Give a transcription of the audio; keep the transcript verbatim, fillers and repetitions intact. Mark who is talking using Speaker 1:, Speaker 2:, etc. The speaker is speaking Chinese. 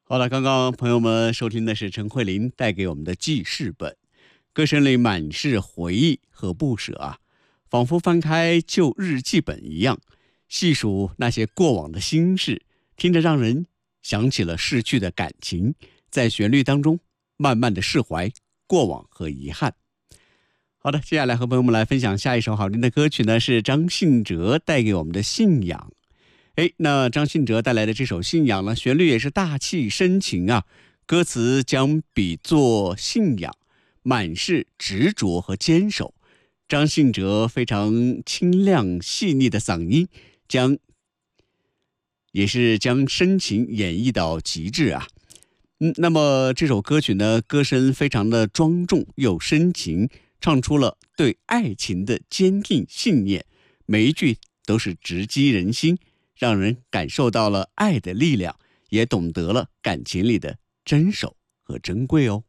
Speaker 1: 好了，刚刚朋友们收听的是陈慧琳带给我们的记事本，歌声里满是回忆和不舍啊，仿佛翻开旧日记本一样，细数那些过往的心事，听着让人想起了逝去的感情，在旋律当中慢慢的释怀过往和遗憾。好的，接下来和朋友们来分享下一首好听的歌曲呢，是张信哲带给我们的信仰。哎，那张信哲带来的这首信仰呢，旋律也是大气深情啊，歌词将比作信仰，满是执着和坚守。张信哲非常清亮细腻的嗓音，将也是将深情演绎到极致啊。嗯，那么这首歌曲呢，歌声非常的庄重又深情，唱出了对爱情的坚定信念，每一句都是直击人心，让人感受到了爱的力量，也懂得了感情里的珍守和珍贵哦。